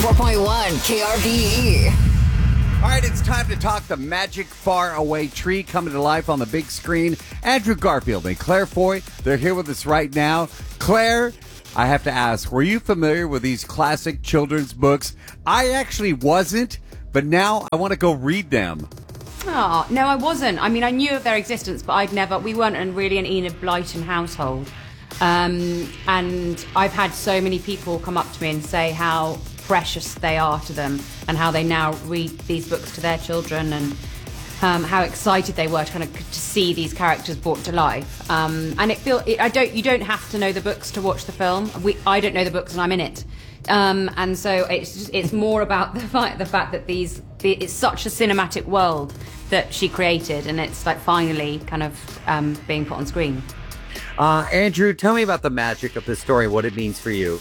104.1 KRBE. All right, it's time to talk the Magic Faraway Tree coming to life on the big screen. Andrew Garfield and Claire Foy, they're here with us right now. Claire, I have to ask, were you familiar with these classic children's books? I actually wasn't, but now I want to go read them. Oh, no, I wasn't. I mean, I knew of their existence, but we weren't really an Enid Blyton household. And I've had so many people come up to me and say how precious they are to them and how they now read these books to their children and how excited they were to see these characters brought to life. And you don't have to know the books to watch the film. I don't know the books and I'm in it. And so it's more about the fact that it's such a cinematic world that she created, and it's like finally kind of being put on screen. Andrew, tell me about the magic of this story, what it means for you.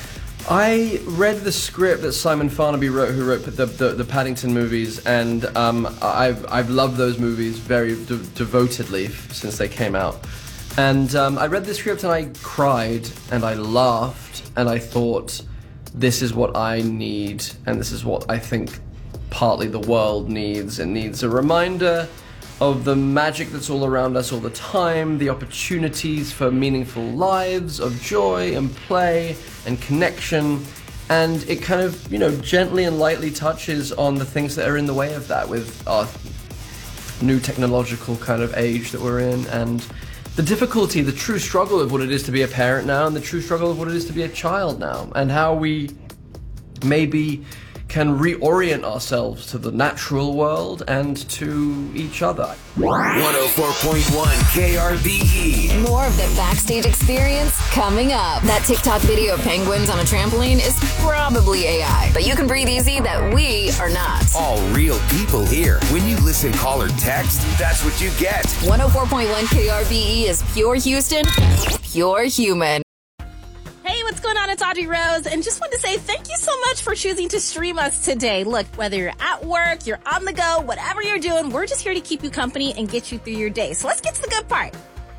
I read the script that Simon Farnaby wrote, who wrote the Paddington movies, and I've loved those movies very devotedly since they came out. And I read the script and I cried and I laughed and I thought, this is what I need, and this is what I think partly the world needs. It needs a reminder of the magic that's all around us all the time, the opportunities for meaningful lives of joy and play and connection, and it kind of, gently and lightly touches on the things that are in the way of that with our new technological kind of age that we're in, and the difficulty, the true struggle of what it is to be a parent now, and the true struggle of what it is to be a child now, and how we maybe can reorient ourselves to the natural world and to each other. 104.1 KRBE. More of the backstage experience coming up. That TikTok video of penguins on a trampoline is probably AI, but you can breathe easy that we are not. All real people here. When you listen, call, or text, that's what you get. 104.1 KRBE is pure Houston, pure human. Hey, what's going on? It's Audrey Rose, and just wanted to say thank you so much for choosing to stream us today. Look, whether you're at work, you're on the go, whatever you're doing, we're just here to keep you company and get you through your day. So let's get to the good part.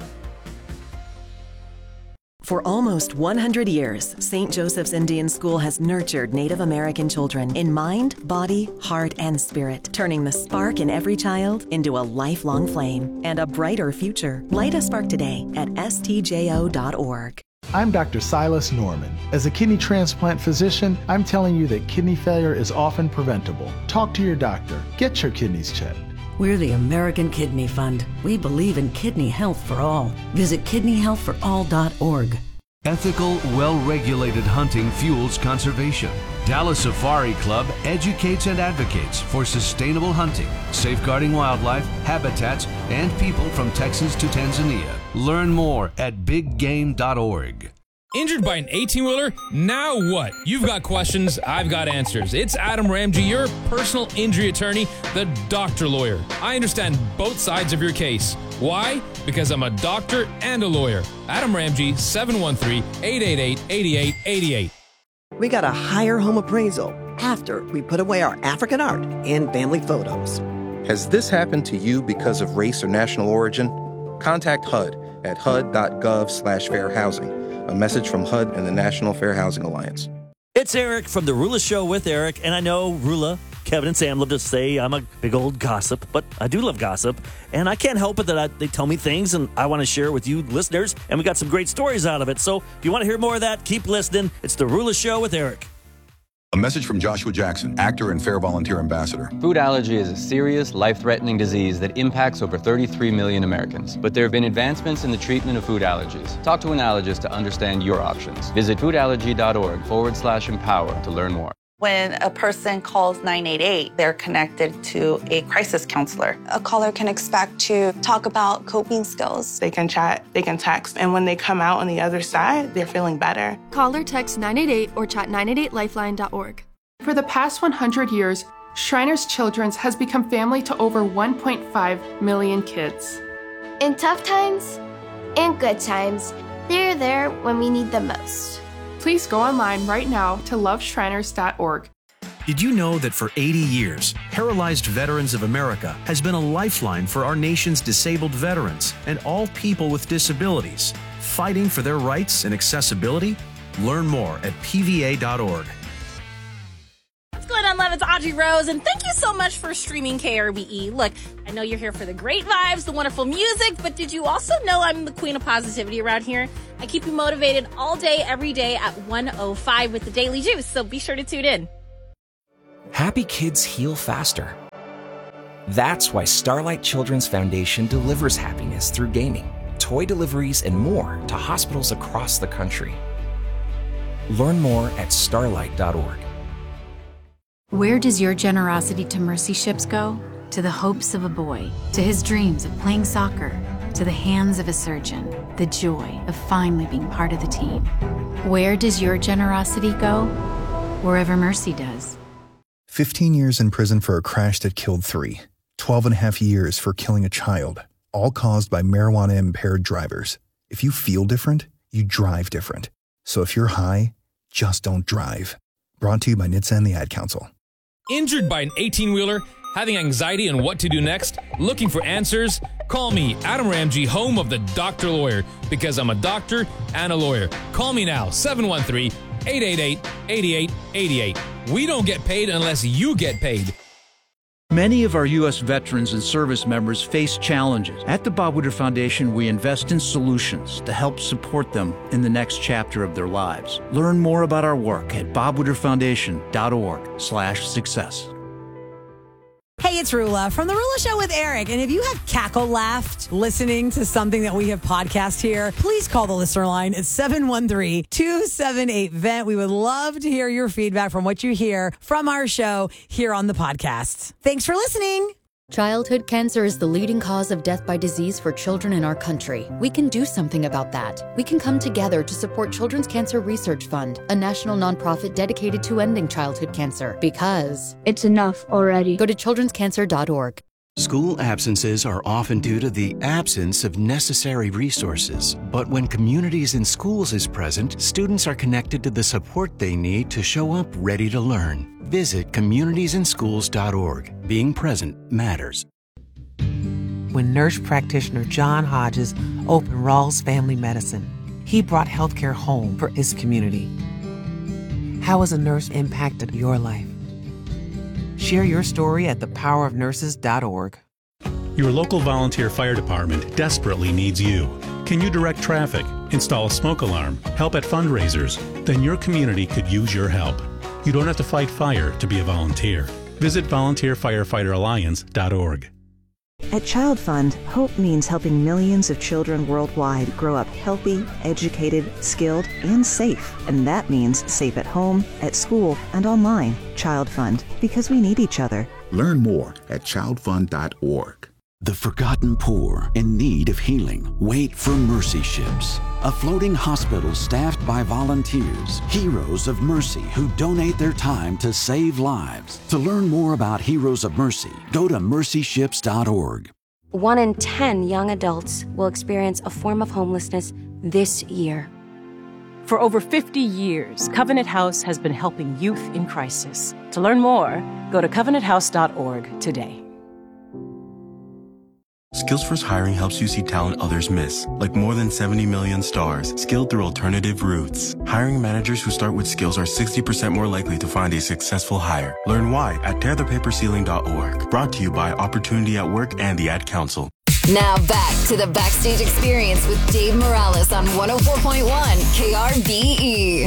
For almost 100 years, St. Joseph's Indian School has nurtured Native American children in mind, body, heart, and spirit, turning the spark in every child into a lifelong flame and a brighter future. Light a spark today at stjo.org. I'm Dr. Silas Norman. As a kidney transplant physician, I'm telling you that kidney failure is often preventable. Talk to your doctor. Get your kidneys checked. We're the American Kidney Fund. We believe in kidney health for all. Visit kidneyhealthforall.org. Ethical, well-regulated hunting fuels conservation. Dallas Safari Club educates and advocates for sustainable hunting, safeguarding wildlife, habitats, and people from Texas to Tanzania. Learn more at biggame.org. Injured by an 18-wheeler? Now what? You've got questions, I've got answers. It's Adam Ramsey, your personal injury attorney, the doctor lawyer. I understand both sides of your case. Why? Because I'm a doctor and a lawyer. Adam Ramsey, 713-888-8888. We got a higher home appraisal after we put away our African art and family photos. Has this happened to you because of race or national origin? Contact HUD at hud.gov/fair housing. A message from HUD and the National Fair Housing Alliance. It's Eric from The Rula Show with Eric, and I know Rula, Kevin, and Sam love to say I'm a big old gossip, but I do love gossip, and I can't help it that they tell me things, and I want to share with you listeners, and we got some great stories out of it. So if you want to hear more of that, keep listening. It's The Rula Show with Eric. A message from Joshua Jackson, actor and Fair Volunteer Ambassador. Food allergy is a serious, life-threatening disease that impacts over 33 million Americans. But there have been advancements in the treatment of food allergies. Talk to an allergist to understand your options. Visit foodallergy.org/empower to learn more. When a person calls 988, they're connected to a crisis counselor. A caller can expect to talk about coping skills. They can chat, they can text, and when they come out on the other side, they're feeling better. Call or text 988 or chat 988lifeline.org. For the past 100 years, Shriners Children's has become family to over 1.5 million kids. In tough times and good times, they're there when we need them most. Please go online right now to loveshriners.org. Did you know that for 80 years, Paralyzed Veterans of America has been a lifeline for our nation's disabled veterans and all people with disabilities, fighting for their rights and accessibility? Learn more at pva.org. One Love. It's Audrey Rose, and thank you so much for streaming KRBE. Look, I know you're here for the great vibes, the wonderful music, but did you also know I'm the queen of positivity around here? I keep you motivated all day, every day at 1:05 with the Daily Juice, so be sure to tune in. Happy kids heal faster. That's why Starlight Children's Foundation delivers happiness through gaming, toy deliveries, and more to hospitals across the country. Learn more at starlight.org. Where does your generosity to Mercy Ships go? To the hopes of a boy, to his dreams of playing soccer, to the hands of a surgeon, the joy of finally being part of the team. Where does your generosity go? Wherever Mercy does. 15 years in prison for a crash that killed 3. 12 and a half years for killing a child, all caused by marijuana-impaired drivers. If you feel different, you drive different. So if you're high, just don't drive. Brought to you by NHTSA and the Ad Council. Injured by an 18-wheeler? Having anxiety on what to do next? Looking for answers? Call me, Adam Ramsey, home of the Doctor Lawyer, because I'm a doctor and a lawyer. Call me now, 713-888-8888. We don't get paid unless you get paid. Many of our U.S. veterans and service members face challenges. At the Bob Woodward Foundation, we invest in solutions to help support them in the next chapter of their lives. Learn more about our work at bobwoodwardfoundation.org/success. Hey, it's Rula from The Rula Show with Eric. And if you have cackle laughed listening to something that we have podcast here, please call the listener line at 713-278-VENT. We would love to hear your feedback from what you hear from our show here on the podcast. Thanks for listening. Childhood cancer is the leading cause of death by disease for children in our country. We can do something about that. We can come together to support Children's Cancer Research Fund, a national nonprofit dedicated to ending childhood cancer. Because it's enough already. Go to childrenscancer.org. School absences are often due to the absence of necessary resources. But when Communities in Schools is present, students are connected to the support they need to show up ready to learn. Visit communitiesInschools.org. Being present matters. When nurse practitioner John Hodges opened Rawls Family Medicine, he brought healthcare home for his community. How has a nurse impacted your life? Share your story at thepowerofnurses.org. Your local volunteer fire department desperately needs you. Can you direct traffic, install a smoke alarm, help at fundraisers? Then your community could use your help. You don't have to fight fire to be a volunteer. Visit volunteerfirefighteralliance.org. At Child Fund, hope means helping millions of children worldwide grow up healthy, educated, skilled, and safe. And that means safe at home, at school, and online. Child Fund, because we need each other. Learn more at childfund.org. The forgotten poor in need of healing wait for Mercy Ships, a floating hospital staffed by volunteers, heroes of mercy who donate their time to save lives. To learn more about Heroes of Mercy, go to mercyships.org. 1 in 10 young adults will experience a form of homelessness this year. For over 50 years, Covenant House has been helping youth in crisis. To learn more, go to covenanthouse.org today. Skills First Hiring helps you see talent others miss, like more than 70 million stars, skilled through alternative routes. Hiring managers who start with skills are 60% more likely to find a successful hire. Learn why at tearthepaperceiling.org. Brought to you by Opportunity at Work and the Ad Council. Now back to the Backstage Experience with Dave Morales on 104.1 KRBE.